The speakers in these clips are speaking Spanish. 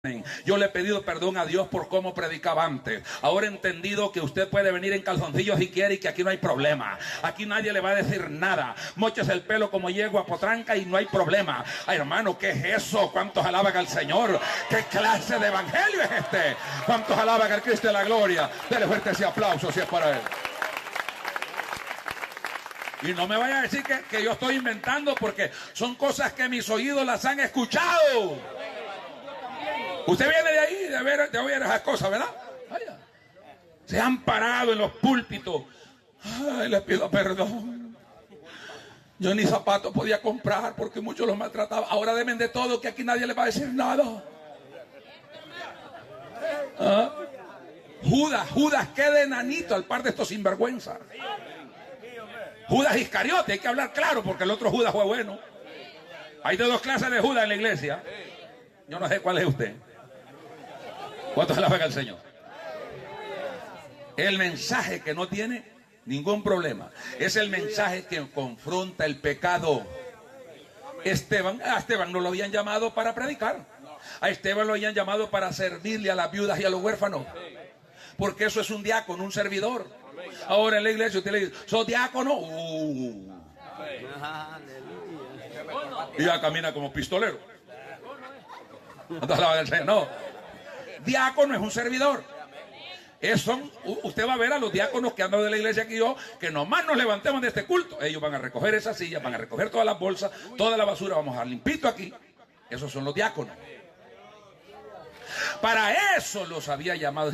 Yo le he pedido perdón a Dios por cómo predicaba antes. Ahora he entendido que usted puede venir en calzoncillos si quiere y que aquí no hay problema. Aquí nadie le va a decir nada. Móchese el pelo como yegua potranca y no hay problema. Ay, hermano, ¿qué es eso? ¿Cuántos alaban al Señor? ¿Qué clase de evangelio es este? ¿Cuántos alaban al Cristo de la gloria? Dele fuerte ese aplauso si es para Él. Y no me vaya a decir que yo estoy inventando, porque son cosas que mis oídos las han escuchado. Usted viene de ahí, de oír esas cosas, ¿verdad? Vaya. Se han parado en los púlpitos. Ay, les pido perdón. Yo ni zapatos podía comprar porque muchos los maltrataban. Ahora deben de todo, que aquí nadie les va a decir nada. ¿Ah? Judas, qué de enanito al par de estos sinvergüenzas. Judas Iscariote, hay que hablar claro porque el otro Judas fue bueno. Hay de dos clases de Judas en la iglesia. Yo no sé cuál es usted. ¿Cuántos alaban al Señor? El mensaje que no tiene ningún problema es el mensaje que confronta el pecado. A Esteban no lo habían llamado para predicar. A Esteban lo habían llamado para servirle a las viudas y a los huérfanos, porque eso es un diácono, un servidor. Ahora en la iglesia usted le dice, ¿sos diácono? Y ya camina como pistolero. ¿Cuántos alaban al Señor? No. Diácono es un servidor. Usted va a ver a los diáconos que andan de la iglesia aquí yo, que nomás nos levantemos de este culto. Ellos van a recoger esas sillas, van a recoger todas las bolsas, toda la basura, vamos a dejar limpito aquí. Esos son los diáconos. Para eso los había llamado,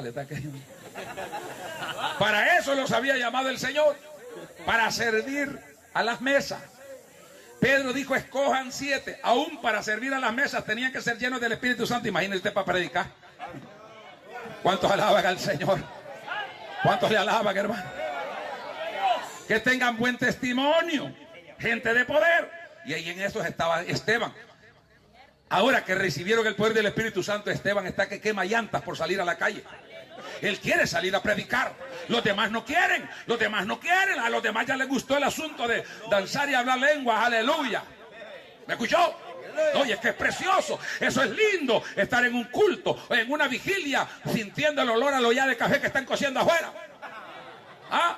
para eso los había llamado el Señor, para servir a las mesas. Pedro dijo, escojan 7. Aún para servir a las mesas tenían que ser llenos del Espíritu Santo. Imagínese usted para predicar. ¿Cuántos alaban al Señor? ¿Cuántos le alaban, hermano? Que tengan buen testimonio. Gente de poder. Y ahí en eso estaba Esteban. Ahora que recibieron el poder del Espíritu Santo, Esteban está que quema llantas por salir a la calle. Él quiere salir a predicar. Los demás no quieren. Los demás no quieren. A los demás ya les gustó el asunto de danzar y hablar lenguas. Aleluya. ¿Me escuchó? Oye, es que es precioso. Eso es lindo. Estar en un culto, en una vigilia, sintiendo el olor a la olla de café que están cociendo afuera. ¿Ah?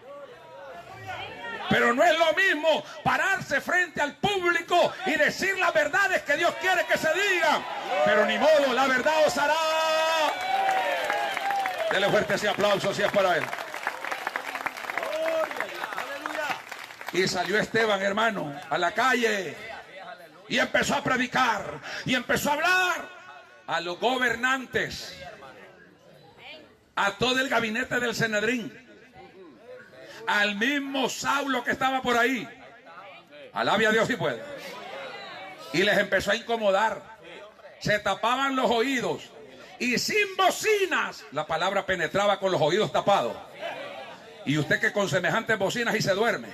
Pero no es lo mismo pararse frente al público y decir las verdades que Dios quiere que se digan. Pero ni modo, la verdad os hará. Dele fuerte ese aplauso si es para Él. Y salió Esteban, hermano, a la calle y empezó a predicar y empezó a hablar a los gobernantes, a todo el gabinete del Sanedrín, al mismo Saulo que estaba por ahí. Alabe a Dios si puede. Y les empezó a incomodar. Se tapaban los oídos. Y sin bocinas, la palabra penetraba con los oídos tapados. Y usted que con semejantes bocinas y se duerme.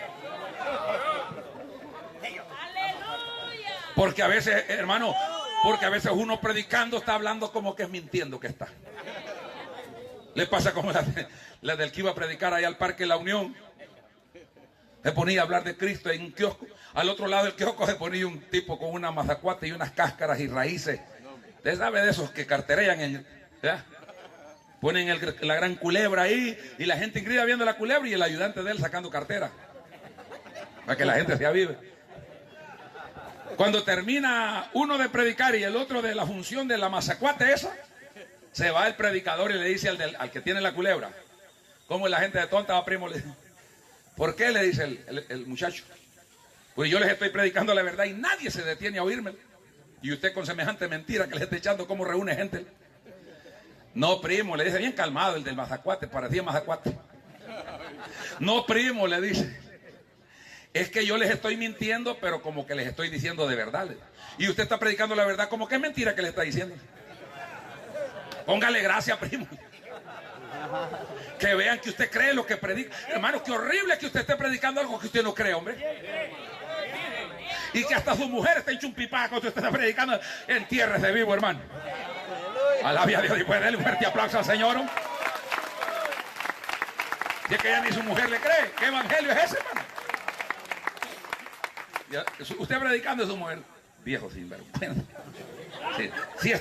Porque a veces, hermano, porque a veces uno predicando está hablando como que es mintiendo que está. Le pasa como la del que iba a predicar allá al Parque La Unión. Se ponía a hablar de Cristo en un kiosco. Al otro lado del kiosco se ponía un tipo con una mazacuata y unas cáscaras y raíces. Usted sabe de esos que carterean, ¿ya? Ponen la gran culebra ahí y la gente inscrita viendo la culebra y el ayudante de él sacando cartera para que la gente se avive. Cuando termina uno de predicar y el otro de la función de la mazacuate esa, se va el predicador y le dice al que tiene la culebra, ¿cómo la gente de tonta va, primo? ¿Por qué? Le dice el muchacho. Pues yo les estoy predicando la verdad y nadie se detiene a oírme. Y usted con semejante mentira que le está echando, ¿cómo reúne gente? No, primo, le dice bien calmado el del mazacuate, parecía mazacuate. No, primo, le dice, es que yo les estoy mintiendo, pero como que les estoy diciendo de verdad. Y usted está predicando la verdad, como que es mentira que le está diciendo. Póngale gracia, primo. Que vean que usted cree lo que predica. Hermano, qué horrible que usted esté predicando algo que usted no cree, hombre. Y que hasta su mujer está hecho un pipaco cuando usted está predicando. Entiérrese vivo, hermano. Alabe a Dios y puede darle un fuerte aplauso al Señor. Si es que ya ni su mujer le cree. ¿Qué evangelio es ese, hermano? Ya, usted predicando a su mujer. Viejo sinvergüenza. Si